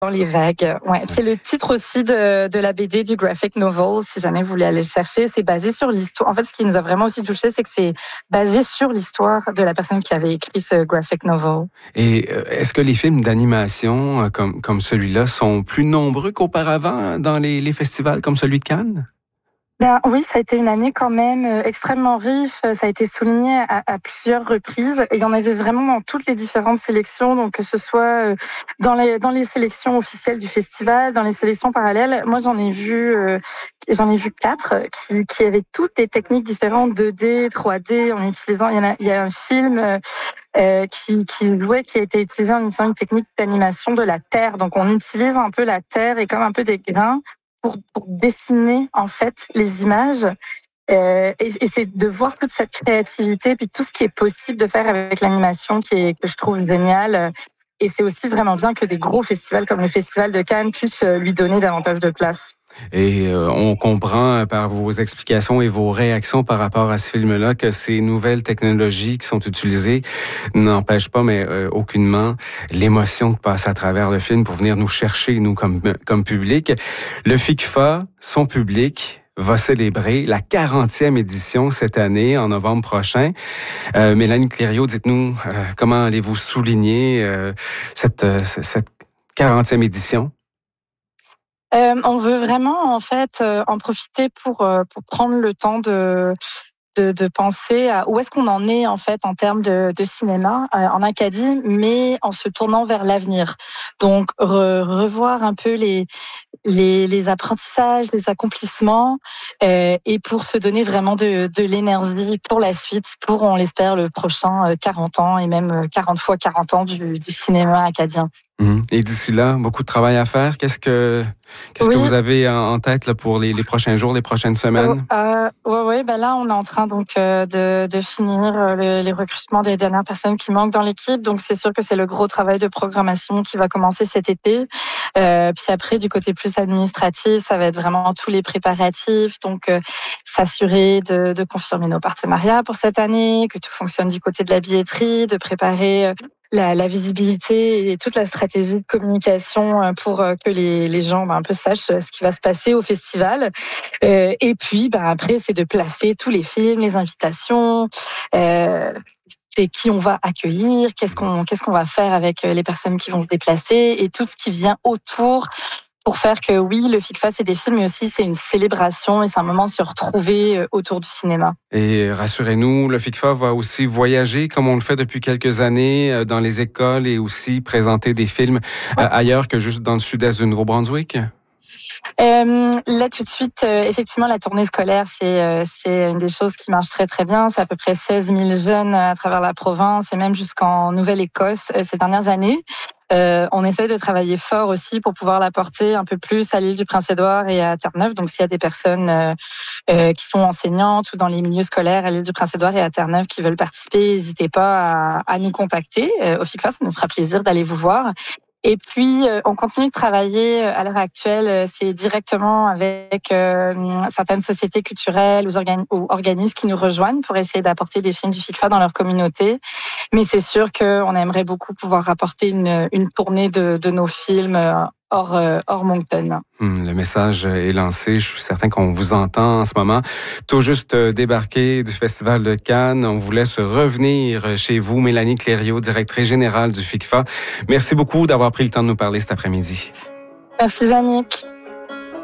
Dans les vagues, ouais. C'est le titre aussi de la BD du graphic novel, si jamais vous voulez aller le chercher. C'est basé sur l'histoire. En fait, ce qui nous a vraiment aussi touché, c'est que c'est basé sur l'histoire de la personne qui avait écrit ce graphic novel. Et est-ce que les films d'animation comme celui-là sont plus nombreux qu'auparavant dans les festivals comme celui de Cannes? Ben oui, ça a été une année quand même extrêmement riche. Ça a été souligné à plusieurs reprises. Et il y en avait vraiment dans toutes les différentes sélections, donc que ce soit dans les sélections officielles du festival, dans les sélections parallèles. Moi, j'en ai vu 4 qui avaient toutes des techniques différentes, 2D, 3D, en utilisant. Il y a un film qui a été utilisé en utilisant une technique d'animation de la terre. Donc, on utilise un peu la terre et comme un peu des grains pour dessiner en fait les images. Et c'est de voir toute cette créativité puis tout ce qui est possible de faire avec l'animation que je trouve génial. Et c'est aussi vraiment bien que des gros festivals comme le Festival de Cannes puissent lui donner davantage de place. Et on comprend par vos explications et vos réactions par rapport à ce film-là que ces nouvelles technologies qui sont utilisées n'empêchent pas, mais aucunement, l'émotion qui passe à travers le film pour venir nous chercher, nous, comme public. Le FICFA, son public, va célébrer la 40e édition cette année, en novembre prochain. Mélanie Clériot, dites-nous, comment allez-vous souligner cette 40e édition? On veut vraiment en fait en profiter pour prendre le temps de penser à où est-ce qu'on en est en fait en termes de cinéma en Acadie, mais en se tournant vers l'avenir. Donc revoir un peu les apprentissages, les accomplissements, et pour se donner vraiment de l'énergie pour la suite, pour, on l'espère, le prochain 40 ans et même 40 fois 40 ans du cinéma acadien. Et d'ici là, beaucoup de travail à faire. Qu'est-ce que Oui. vous avez en tête là, pour les prochains jours, les prochaines semaines? Ouais, ben là, on est en train donc de finir les recrutements des dernières personnes qui manquent dans l'équipe. Donc, c'est sûr que c'est le gros travail de programmation qui va commencer cet été. Puis après, du côté plus administratif, ça va être vraiment tous les préparatifs. Donc, s'assurer de confirmer nos partenariats pour cette année, que tout fonctionne du côté de la billetterie, de préparer la visibilité et toute la stratégie de communication pour que les gens un peu sachent ce qui va se passer au festival. Et puis après, c'est de placer tous les films, les invitations, c'est qui on va accueillir, qu'est-ce qu'on va faire avec les personnes qui vont se déplacer et tout ce qui vient autour pour faire que oui, le FICFA, c'est des films, mais aussi c'est une célébration et c'est un moment de se retrouver autour du cinéma. Et rassurez-nous, le FICFA va aussi voyager, comme on le fait depuis quelques années, dans les écoles et aussi présenter des films ailleurs que juste dans le sud-est du Nouveau-Brunswick? Là, tout de suite, effectivement, la tournée scolaire, c'est une des choses qui marche très, très bien. C'est à peu près 16 000 jeunes à travers la province et même jusqu'en Nouvelle-Écosse ces dernières années. On essaie de travailler fort aussi pour pouvoir la porter un peu plus à l'île du Prince-Édouard et à Terre-Neuve. Donc, s'il y a des personnes qui sont enseignantes ou dans les milieux scolaires à l'île du Prince-Édouard et à Terre-Neuve qui veulent participer, n'hésitez pas à nous contacter. Au FICFA, ça nous fera plaisir d'aller vous voir. Et puis, on continue de travailler à l'heure actuelle, c'est directement avec certaines sociétés culturelles ou organismes qui nous rejoignent pour essayer d'apporter des films du FICFA dans leur communauté. Mais c'est sûr qu'on aimerait beaucoup pouvoir rapporter une tournée de nos films hors Moncton. Le message est lancé. Je suis certain qu'on vous entend en ce moment. Tout juste débarqué du Festival de Cannes. On vous laisse revenir chez vous. Mélanie Clériot, directrice générale du FICFA. Merci beaucoup d'avoir pris le temps de nous parler cet après-midi. Merci, Jannick.